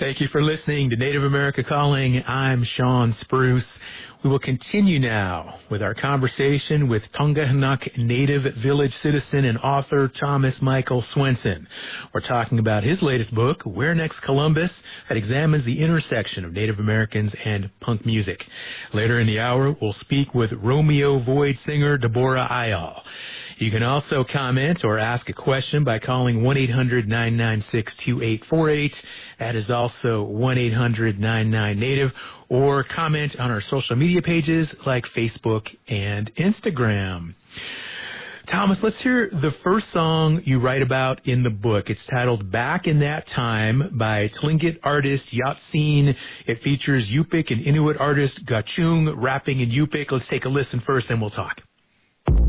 Thank you for listening to Native America Calling. I'm Sean Spruce. We will continue now with our conversation with Tongahanook Native Village citizen and author Thomas Michael Swenson. We're talking about his latest book, Where Next Columbus, that examines the intersection of Native Americans and punk music. Later in the hour, we'll speak with Romeo Void singer Deborah Ayal. You can also comment or ask a question by calling 1-800-996-2848. That is also 1-800-99-NATIVE. Or comment on our social media pages like Facebook and Instagram. Thomas, let's hear the first song you write about in the book. It's titled Back in That Time by Tlingit artist Yatseen. It features Yupik and Inuit artist Gachung rapping in Yupik. Let's take a listen first, then we'll talk.